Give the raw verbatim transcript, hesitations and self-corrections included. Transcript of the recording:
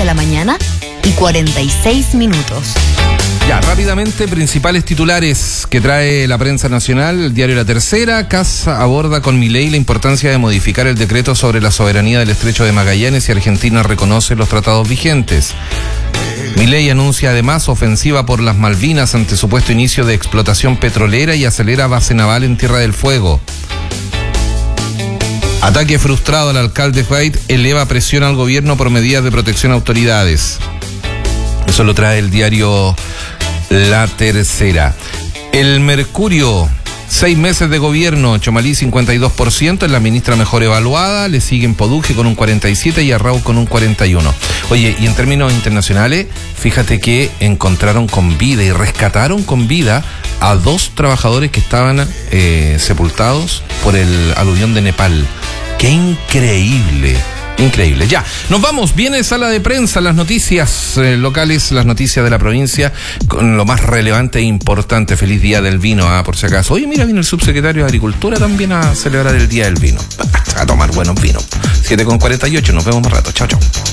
la mañana y cuarenta y seis minutos. Ya, rápidamente, principales titulares que trae la prensa nacional. El diario La Tercera: Kast aborda con Milei la importancia de modificar el decreto sobre la soberanía del Estrecho de Magallanes y Argentina reconoce los tratados vigentes. Milei anuncia además ofensiva por las Malvinas ante supuesto inicio de explotación petrolera y acelera base naval en Tierra del Fuego. Ataque frustrado al alcalde White eleva presión al gobierno por medidas de protección a autoridades. Eso lo trae el diario La Tercera. El Mercurio: seis meses de gobierno, Chomalí cincuenta y dos por ciento, es la ministra mejor evaluada, le siguen Poduje con un cuarenta y siete por ciento y Arrau con un cuarenta y uno por ciento. Oye, y en términos internacionales, fíjate que encontraron con vida y rescataron con vida a dos trabajadores que estaban eh, sepultados por el aluvión de Nepal. ¡Qué increíble! Increíble. Ya, nos vamos. Viene sala de prensa, las noticias eh, locales, las noticias de la provincia, con lo más relevante e importante. Feliz Día del Vino, ah, por si acaso. Oye, mira, vino el subsecretario de Agricultura también a celebrar el Día del Vino. A tomar buenos vinos. siete con cuarenta y ocho, nos vemos más rato. Chao, chao.